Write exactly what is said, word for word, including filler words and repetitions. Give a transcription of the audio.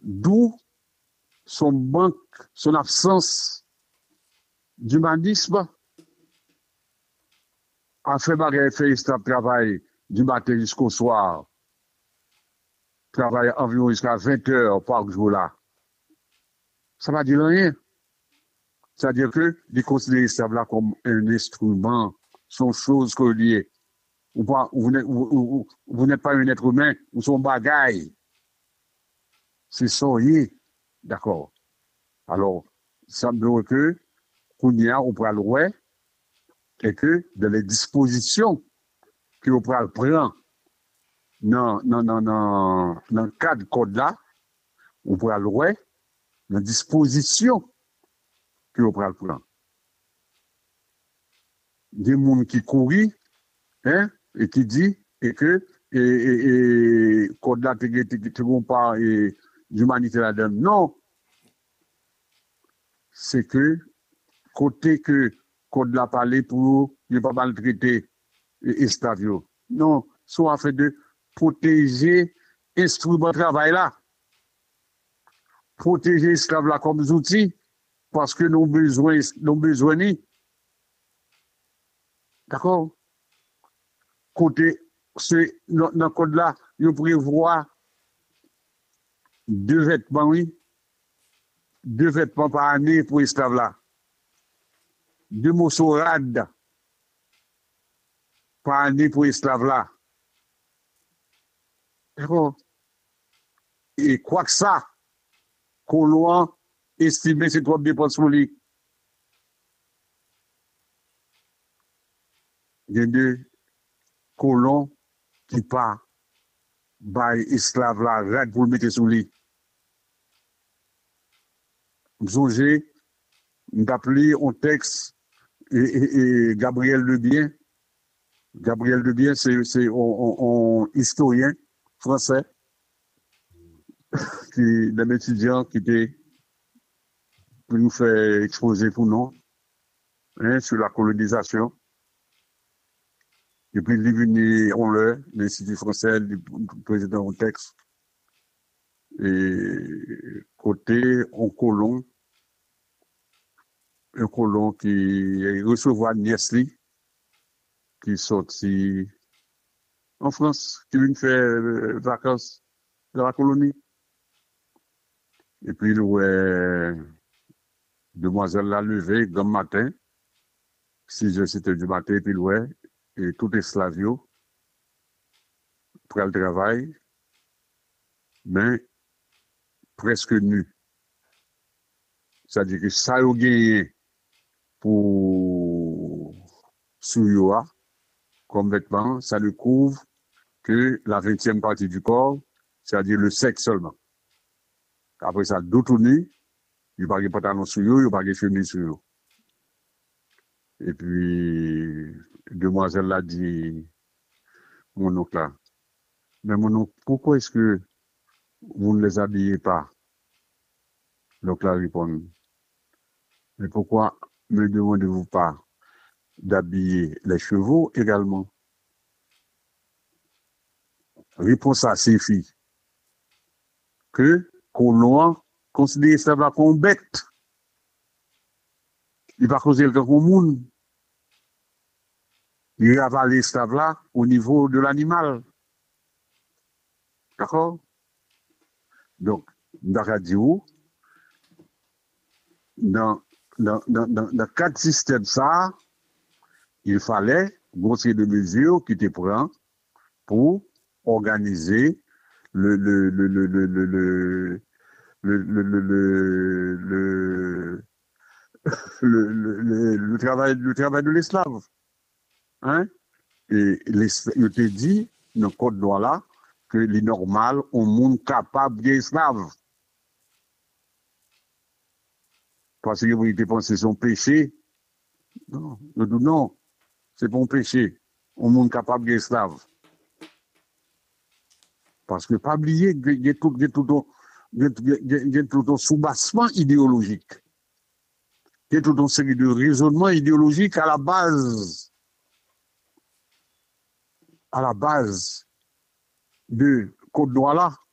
D'où son manque, son absence d'humanisme a fait malgré fait un travail du matin jusqu'au soir, travail environ jusqu'à vingt heures par jour là. Ça va dire rien. C'est-à-dire que les considérer ça là comme un instrument, sont choses reliées. Vous, vous, vous, vous, vous n'êtes pas un être humain, vous sont bagaille. C'est soyez, d'accord. Alors, il semble que, qu'on y a, on pourra le voir, et que dans les dispositions que on pourra prendre dans, dans, dans, dans, dans le cadre code là, on pourra le voir, dans les dispositions que on pourra le prendre. Des gens qui courent, hein, et qui dit, et que, et, et, et code là, tu ne pas d'humanité là-dedans. Non. C'est que, côté que code là parlé pour ne pas maltraiter les esclaves. Non, soit fait de protéger l'instrument de travail là. Protéger les esclaves là comme outils, parce que nous besoin, nous besoin. D'accord? Côté, c'est, dans le code là, il prévoit deux vêtements, oui. Deux vêtements par année pour les esclaves là. Deux moussorades par année pour les esclaves là. D'accord? Et quoi que ça, colon estimé c'est trop dépenses pour lui. Il y a des colons qui pas by esclaves là, rad pour le mettre sous lui. Songez, d'appeler un texte et, et, et Gabriel Lebien. Gabriel Lebien, c'est, c'est un historien français, qui, d'un étudiant qui était, pour nous faire exposer pour nous, hein, sur la colonisation. Et puis, il est venu, on l'a, l'Institut français, le président au texte. Et côté, un colon, un colon qui recevra Niesli, qui est sorti en France, qui vient faire euh, vacances dans la colonie. Et puis, il ouais, demoiselle l'a levé, grand matin, six heures, sept heures du matin, et puis, ouais, et tout esclavio, pour le travail, mais presque nu. C'est-à-dire que ça a gagné pour Souyoa, comme vêtement, ça ne couvre que la vingtième partie du corps, c'est-à-dire le sexe seulement. Après ça, d'autres nu, il n'y a pas de pantalon sur eux, il n'y a pas de chemise sur eux. Et puis, demoiselle l'a dit, mon oncle là, mais mon oncle, pourquoi est-ce que vous ne les habillez pas? L'oncle là répond, mais pourquoi ne demandez-vous pas d'habiller les chevaux également? Réponse à ces filles que colon considère ça comme bête. Il va causer le comme monde. Il va avaler ça là au niveau de l'animal. D'accord? Donc, dans la radio, dans, dans, dans, dans, dans quatre systèmes ça, il fallait grossier de mesures qui étaient prises pour organiser le, le, le, le, le, le, le Le, le, le, le, le, le, le, le, travail, le travail de l'esclave. Hein? Et je te dis, dans le code droit là, que les normal, on monde capable d'esclave. Parce que vous avez pensé son péché. Non, non, non, c'est pas un péché. On monde capable d'esclave. Parce que pas oublier qu'il y a tout, il y a tout, il y a tout un soubassement idéologique. Il y a toute une série de raisonnements idéologiques à la base, à la base de code droit là.